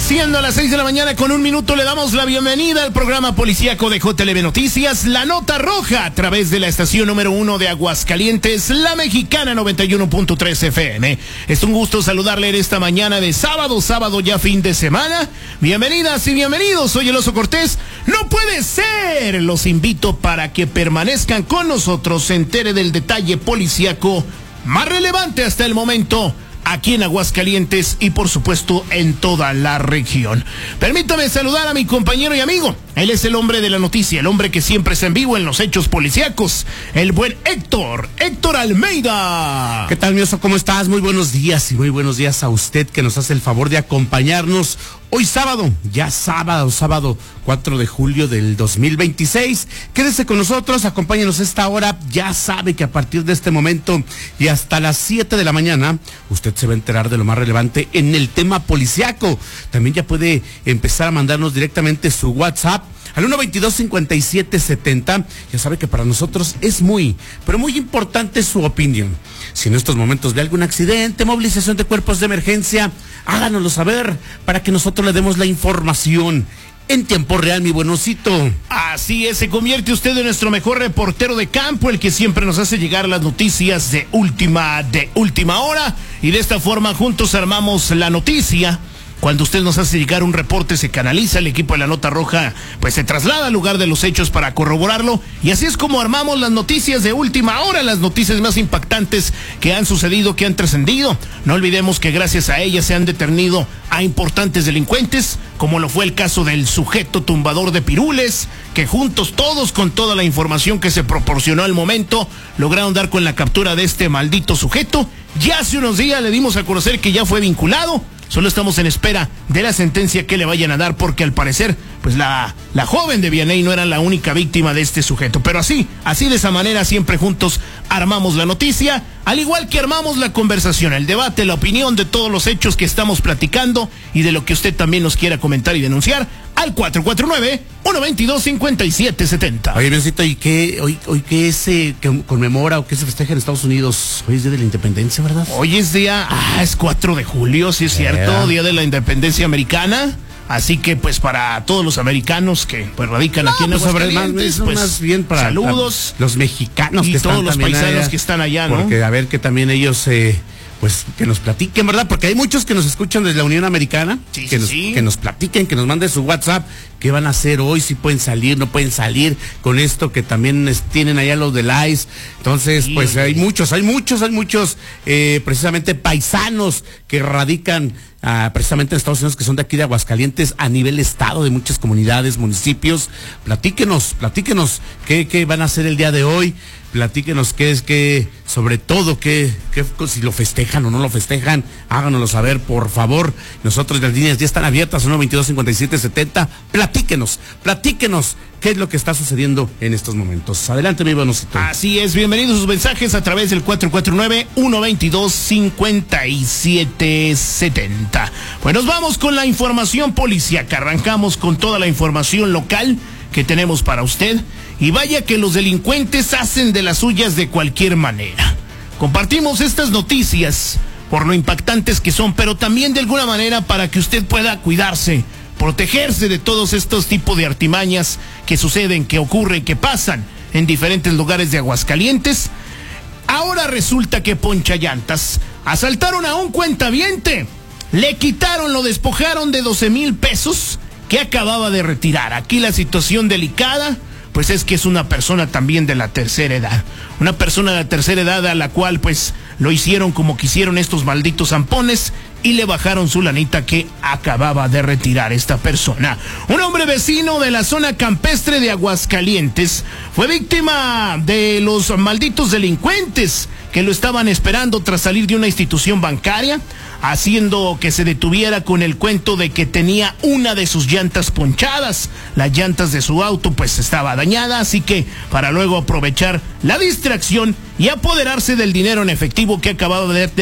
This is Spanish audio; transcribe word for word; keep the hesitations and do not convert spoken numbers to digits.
Siendo a las seis de la mañana con un minuto, le damos la bienvenida al programa policíaco de J L B Noticias, La Nota Roja, a través de la estación número uno de Aguascalientes, La Mexicana noventa y uno punto tres F M. Es un gusto saludarle en esta mañana de sábado, sábado ya fin de semana. Bienvenidas y bienvenidos, soy el Oso Cortés. ¡No puede ser! Los invito para que permanezcan con nosotros, se entere del detalle policíaco más relevante hasta el momento, aquí en Aguascalientes y por supuesto en toda la región. Permítame saludar a mi compañero y amigo. Él es el hombre de la noticia, el hombre que siempre está en vivo en los hechos policíacos, el buen Héctor, Héctor Almeida. ¿Qué tal, mi Oso? ¿Cómo estás? Muy buenos días y muy buenos días a usted que nos hace el favor de acompañarnos hoy sábado, ya sábado, sábado cuatro de julio del dos mil veintiséis. Quédese con nosotros, acompáñenos esta hora. Ya sabe que a partir de este momento y hasta las siete de la mañana, usted se va a enterar de lo más relevante en el tema policiaco. También ya puede empezar a mandarnos directamente su WhatsApp al uno veintidós cincuenta y siete setenta. Ya sabe que para nosotros es muy, pero muy importante su opinión. Si en estos momentos ve algún accidente, movilización de cuerpos de emergencia, háganoslo saber para que nosotros le demos la información en tiempo real, mi buenosito. Así es, se convierte usted en nuestro mejor reportero de campo, el que siempre nos hace llegar las noticias de última, de última hora, y de esta forma juntos armamos la noticia. Cuando usted nos hace llegar un reporte, se canaliza, el equipo de La Nota Roja pues se traslada al lugar de los hechos para corroborarlo, y así es como armamos las noticias de última hora, las noticias más impactantes que han sucedido, que han trascendido. No olvidemos que gracias a ellas se han detenido a importantes delincuentes, como lo fue el caso del sujeto tumbador de pirules, que juntos todos, con toda la información que se proporcionó al momento, lograron dar con la captura de este maldito sujeto. Ya hace unos días le dimos a conocer que ya fue vinculado. Solo estamos en espera de la sentencia que le vayan a dar, porque al parecer, pues la, la joven de Vianey no era la única víctima de este sujeto. Pero así, así de esa manera, siempre juntos armamos la noticia, al igual que armamos la conversación, el debate, la opinión de todos los hechos que estamos platicando y de lo que usted también nos quiera comentar y denunciar al cuatro cuatro nueve, uno veintidós cincuenta y siete setenta. Oye, Biencito, ¿y qué, hoy, hoy qué se conmemora o qué se festeja en Estados Unidos? Hoy es Día de la Independencia, ¿verdad? Hoy es día, ah, es cuatro de julio, sí es cierto, yeah. Día de la Independencia Americana. Así que pues para todos los americanos que pues radican no, aquí en pues Aguascalientes, más, pues más bien para saludos, los mexicanos y que todos están los paisanos allá, que están allá, ¿no? Porque a ver que también ellos eh, pues que nos platiquen, ¿verdad? Porque hay muchos que nos escuchan desde la Unión Americana, sí, que, sí, nos, sí. que nos platiquen, que nos manden su WhatsApp, qué van a hacer hoy, si pueden salir, no pueden salir, con esto que también es, tienen allá los del I C E. Entonces, sí, pues sí. hay muchos, hay muchos, hay muchos eh, precisamente paisanos que radican Uh, precisamente en Estados Unidos, que son de aquí de Aguascalientes, a nivel estado, de muchas comunidades, municipios. Platíquenos, platíquenos qué, qué van a hacer el día de hoy, platíquenos qué es, qué, sobre todo, qué, qué, si lo festejan o no lo festejan, háganoslo saber, por favor. Nosotros, las líneas ya están abiertas, uno veintidós cincuenta y siete setenta, platíquenos, platíquenos qué es lo que está sucediendo en estos momentos. Adelante, mi buenosito. Así es, bienvenidos a sus mensajes a través del cuatro cuatro nueve, uno veintidós cincuenta y siete setenta. Pues nos vamos con la información policíaca. Arrancamos con toda la información local que tenemos para usted. Y vaya que los delincuentes hacen de las suyas de cualquier manera. Compartimos estas noticias por lo impactantes que son, pero también de alguna manera para que usted pueda cuidarse, protegerse de todos estos tipos de artimañas que suceden, que ocurren, que pasan en diferentes lugares de Aguascalientes. Ahora resulta que ponchallantas asaltaron a un cuentaviente. Le quitaron, lo despojaron de doce mil pesos que acababa de retirar. Aquí la situación delicada, pues es que es una persona también de la tercera edad. Una persona de la tercera edad a la cual pues lo hicieron como quisieron estos malditos zampones y le bajaron su lanita que acababa de retirar esta persona. Un hombre vecino de la zona campestre de Aguascalientes fue víctima de los malditos delincuentes que lo estaban esperando tras salir de una institución bancaria, haciendo que se detuviera con el cuento de que tenía una de sus llantas ponchadas. Las llantas de su auto pues estaba dañada, así que para luego aprovechar la distracción y apoderarse del dinero en efectivo que acababa de